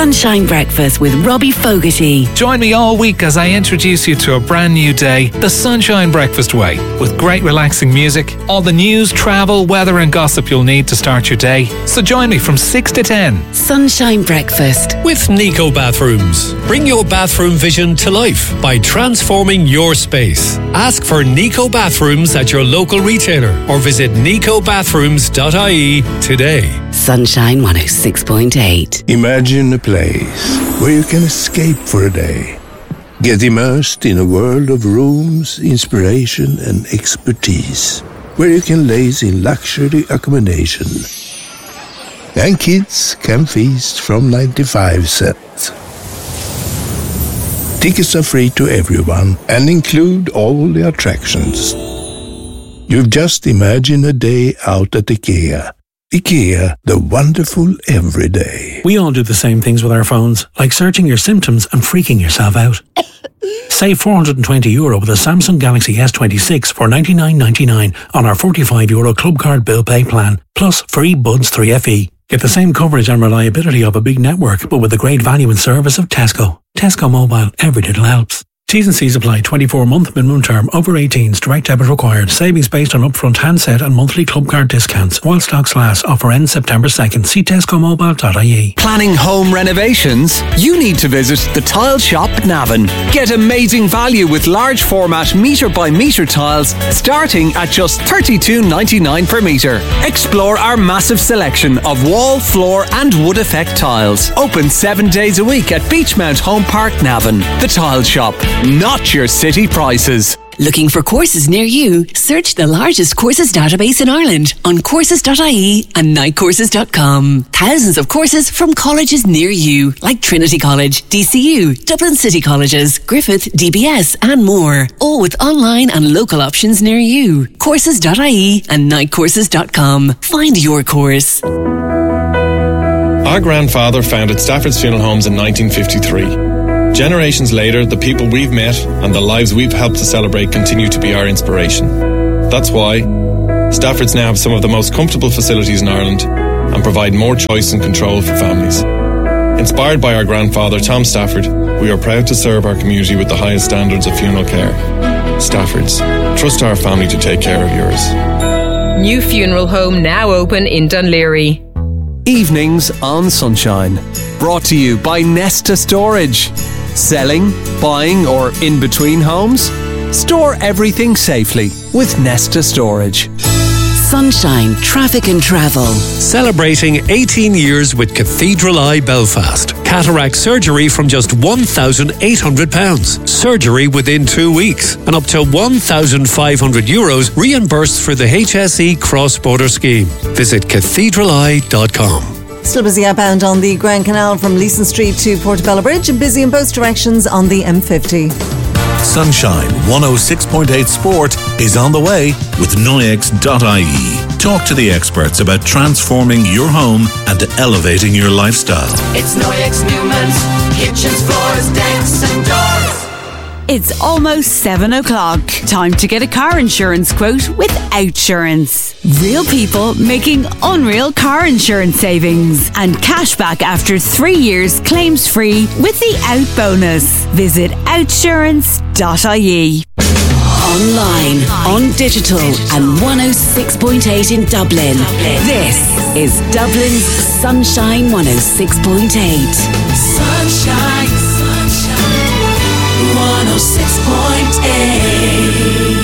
Sunshine Breakfast with Robbie Fogarty. Join me all week as I introduce you to a brand new day, the Sunshine Breakfast way, with great relaxing music, all the news, travel, weather and gossip you'll need to start your day. So join me from 6 to 10. Sunshine Breakfast with Nico Bathrooms. Bring your bathroom vision to life by transforming your space. Ask for Nico Bathrooms at your local retailer or visit nicobathrooms.ie today. Sunshine 106.8. Imagine a place where you can escape for a day. Get immersed in a world of rooms, inspiration and expertise. Where you can laze in luxury accommodation. And kids can feast from 95 cents. Tickets are free to everyone and include all the attractions. You've just imagined a day out at IKEA. IKEA, the wonderful everyday. We all do the same things with our phones, like searching your symptoms and freaking yourself out. Save €420 with a Samsung Galaxy S26 for $99.99 on our €45 Club Card Bill Pay plan, plus free Buds 3FE. Get the same coverage and reliability of a big network, but with the great value and service of Tesco. Tesco Mobile, every little helps. T's and C's apply. 24-month minimum term. Over 18s. Direct debit required. Savings based on upfront handset and monthly club card discounts. While stocks last. Offer ends September 2nd. See tescomobile.ie. Planning home renovations? You need to visit the Tile Shop Navan. Get amazing value with large format metre by metre tiles starting at just $32.99 per metre. Explore our massive selection of wall, floor and wood effect tiles. Open 7 days a week at Beachmount Home Park, Navan. The Tile Shop. Not your city prices. Looking for courses near you? Search the largest courses database in Ireland on courses.ie and nightcourses.com. Thousands of courses from colleges near you, like Trinity College, DCU, Dublin City Colleges, Griffith, DBS and more. All with online and local options near you. Courses.ie and nightcourses.com. Find your course. Our grandfather founded Stafford's Funeral Homes in 1953. Generations later, the people we've met and the lives we've helped to celebrate continue to be our inspiration. That's why Stafford's now have some of the most comfortable facilities in Ireland and provide more choice and control for families. Inspired by our grandfather, Tom Stafford, we are proud to serve our community with the highest standards of funeral care. Stafford's. Trust our family to take care of yours. New funeral home now open in Dunleary. Evenings on Sunshine. Brought to you by Nesta Storage. Selling, buying or in between homes? Store everything safely with Nesta Storage. Sunshine Traffic and Travel. Celebrating 18 years with Cathedral Eye Belfast. Cataract surgery from just £1,800. Surgery within 2 weeks. And up to €1,500 reimbursed for the HSE cross-border scheme. Visit cathedraleye.com. Still busy outbound on the Grand Canal from Leeson Street to Portobello Bridge and busy in both directions on the M50. Sunshine 106.8 Sport is on the way with Noyex.ie. Talk to the experts about transforming your home and elevating your lifestyle. It's Noyex Newman's kitchens, floors, decks and doors. It's almost 7 o'clock. Time to get a car insurance quote with Outsurance. Real people making unreal car insurance savings and cashback after 3 years claims free with the Out bonus. Visit outsurance.ie. Online, on digital and 106.8 in Dublin. This is Dublin's Sunshine 106.8. Sunshine, sunshine, 106.8.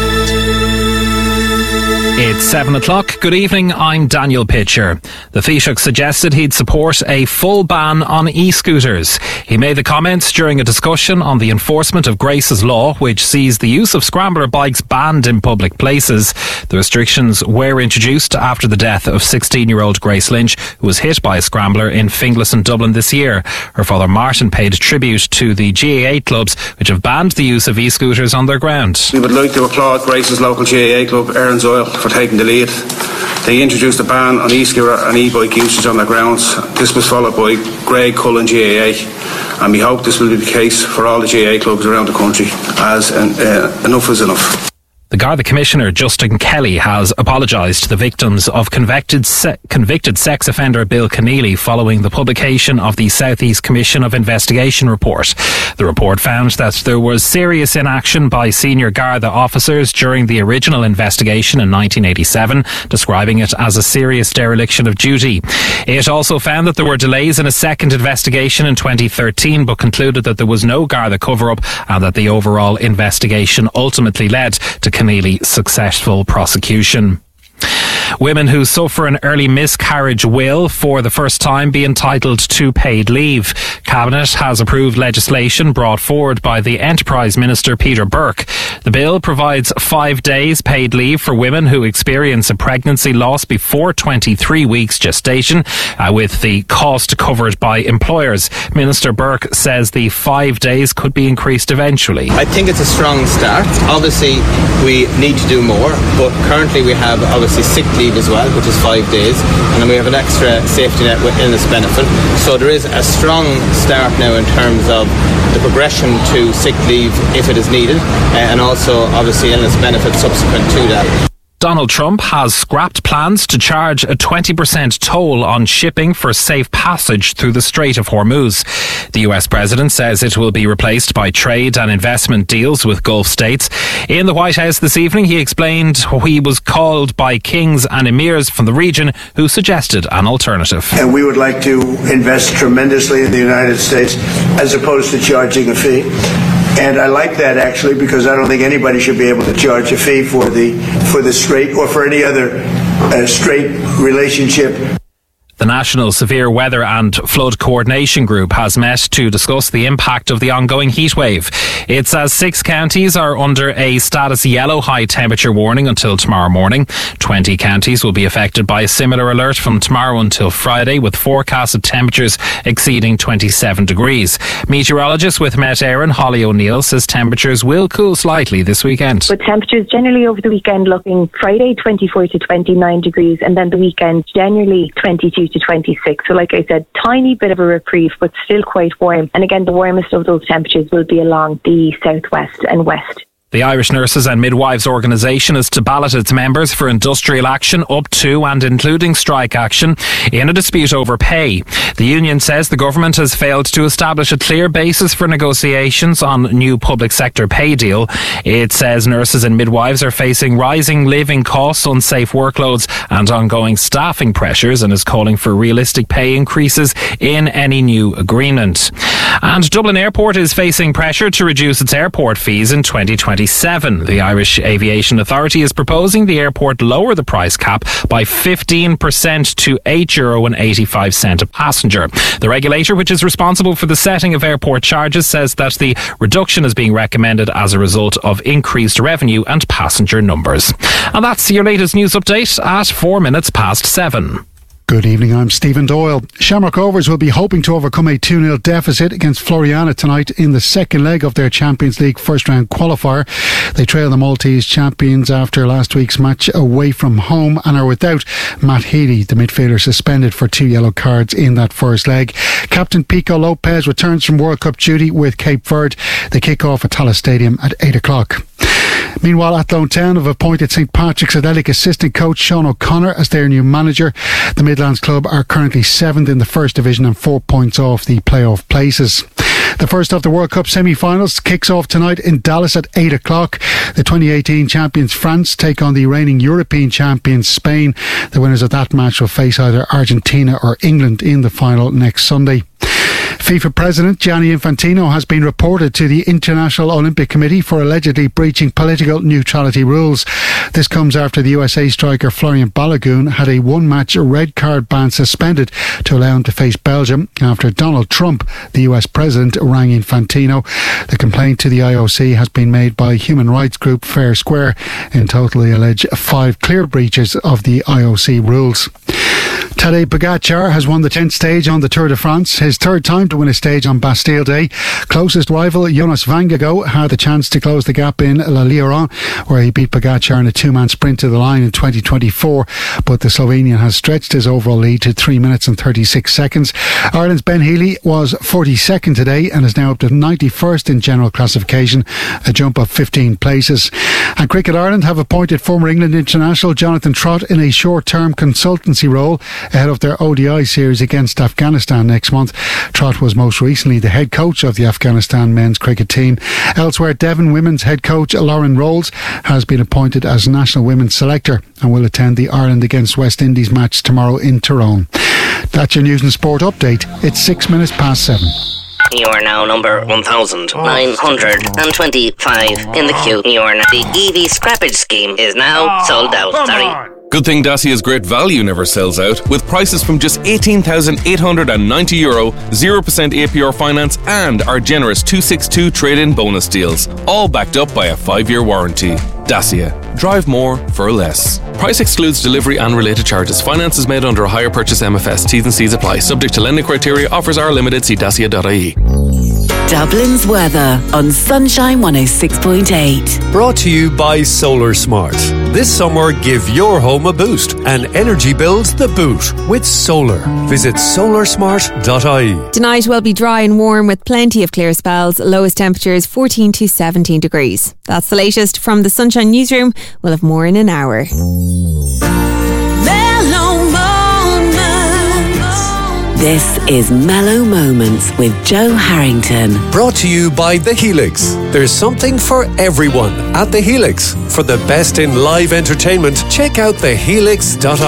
It's 7 o'clock. Good evening, I'm Daniel Pitcher. The Taoiseach suggested he'd support a full ban on e-scooters. He made the comments during a discussion on the enforcement of Grace's Law, which sees the use of scrambler bikes banned in public places. The restrictions were introduced after the death of 16-year-old Grace Lynch, who was hit by a scrambler in Finglas in Dublin this year. Her father Martin paid tribute to the GAA clubs, which have banned the use of e-scooters on their ground. We would like to applaud Grace's local GAA club, Erin's Oil, for taking the lead. They introduced a ban on e-scooter and e-bike usage on their grounds. This was followed by Greg Cullen GAA, and we hope this will be the case for all the GAA clubs around the country, as enough is enough. The Garda Commissioner, Justin Kelly, has apologised to the victims of convicted sex offender Bill Keneally following the publication of the South East Commission of Investigation report. The report found that there was serious inaction by senior Garda officers during the original investigation in 1987, describing it as a serious dereliction of duty. It also found that there were delays in a second investigation in 2013, but concluded that there was no Garda cover-up and that the overall investigation ultimately led to Keneally's successful prosecution. Women who suffer an early miscarriage will, for the first time, be entitled to paid leave. Cabinet has approved legislation brought forward by the Enterprise Minister Peter Burke. The bill provides 5 days paid leave for women who experience a pregnancy loss before 23 weeks gestation, with the cost covered by employers. Minister Burke says the 5 days could be increased eventually. I think it's a strong start. Obviously, we need to do more, but currently we have obviously sick leave as well, which is 5 days, and then we have an extra safety net with illness benefit. So there is a strong start now in terms of the progression to sick leave if it is needed, and also obviously illness benefit subsequent to that. Donald Trump has scrapped plans to charge a 20% toll on shipping for safe passage through the Strait of Hormuz. The US president says it will be replaced by trade and investment deals with Gulf states. In the White House this evening, he explained he was called by kings and emirs from the region who suggested an alternative. And we would like to invest tremendously in the United States as opposed to charging a fee. And I like that, actually, because I don't think anybody should be able to charge a fee for the strait or for any other strait relationship. The National Severe Weather and Flood Coordination Group has met to discuss the impact of the ongoing heatwave. It says 6 counties are under a status yellow high temperature warning until tomorrow morning. 20 counties will be affected by a similar alert from tomorrow until Friday, with forecasted temperatures exceeding 27 degrees. Meteorologist with Met Éireann, Holly O'Neill, says temperatures will cool slightly this weekend. With temperatures generally over the weekend looking Friday 24 to 29 degrees, and then the weekend generally 22 to 26. So like I said, tiny bit of a reprieve, but still quite warm. And again, the warmest of those temperatures will be along the southwest and west. The Irish Nurses and Midwives Organisation is to ballot its members for industrial action up to and including strike action in a dispute over pay. The union says the government has failed to establish a clear basis for negotiations on new public sector pay deal. It says nurses and midwives are facing rising living costs, unsafe workloads and ongoing staffing pressures, and is calling for realistic pay increases in any new agreement. And Dublin Airport is facing pressure to reduce its airport fees in 2027. The Irish Aviation Authority is proposing the airport lower the price cap by 15% to €8.85 a passenger. The regulator, which is responsible for the setting of airport charges, says that the reduction is being recommended as a result of increased revenue and passenger numbers. And that's your latest news update at 7:04. Good evening, I'm Stephen Doyle. Shamrock Rovers will be hoping to overcome a 2-0 deficit against Floriana tonight in the second leg of their Champions League first round qualifier. They trail the Maltese champions after last week's match away from home and are without Matt Healy, the midfielder, suspended for 2 yellow cards in that first leg. Captain Pico Lopez returns from World Cup duty with Cape Verde. They kick off at Tallaght Stadium at 8 o'clock. Meanwhile, Athlone Town have appointed St Patrick's Athletic assistant coach Sean O'Connor as their new manager. The Midlands club are currently 7th in the First Division and 4 points off the playoff places. The first of the World Cup semi-finals kicks off tonight in Dallas at 8 o'clock. The 2018 champions France take on the reigning European champions Spain. The winners of that match will face either Argentina or England in the final next Sunday. FIFA President Gianni Infantino has been reported to the International Olympic Committee for allegedly breaching political neutrality rules. This comes after the USA striker Florian Balogun had a one-match red card ban suspended to allow him to face Belgium after Donald Trump, the US President, rang Infantino. The complaint to the IOC has been made by human rights group Fair Square. In total, they allege 5 clear breaches of the IOC rules. Tadej Pogacar has won the 10th stage on the Tour de France, his third time to win a stage on Bastille Day. Closest rival Jonas Vingegaard had the chance to close the gap in La Lioran, where he beat Pogacar in a two-man sprint to the line in 2024, but the Slovenian has stretched his overall lead to 3 minutes and 36 seconds. Ireland's Ben Healy was 42nd today and is now up to 91st in general classification, a jump of 15 places. And Cricket Ireland have appointed former England international Jonathan Trott in a short-term consultancy role ahead of their ODI series against Afghanistan next month. Trott was most recently the head coach of the Afghanistan men's cricket team. Elsewhere, Devon women's head coach Lauren Rolls has been appointed as national women's selector and will attend the Ireland against West Indies match tomorrow in Tyrone. That's your news and sport update. It's 6 minutes past 7. You are now number 1,925 in the queue. The EV scrappage scheme is now sold out. Sorry. Good thing Dacia's great value never sells out, with prices from just €18,890, 0% APR finance, and our generous 262 trade-in bonus deals, all backed up by a 5-year warranty. Dacia. Drive more for less. Price excludes delivery and related charges. Finance is made under a hire purchase MFS. T's and C's apply. Subject to lending criteria. Offers are limited. See dacia.ie. Dublin's weather on Sunshine 106.8. Brought to you by Solar Smart. This summer, give your home a boost and energy bills the boot with solar. Visit solarsmart.ie. Tonight will be dry and warm with plenty of clear spells. Lowest temperatures 14 to 17 degrees. That's the latest from the Sunshine Newsroom. We'll have more in an hour. This is Mellow Moments with Joe Harrington. Brought to you by The Helix. There's something for everyone at The Helix. For the best in live entertainment, check out thehelix.ie.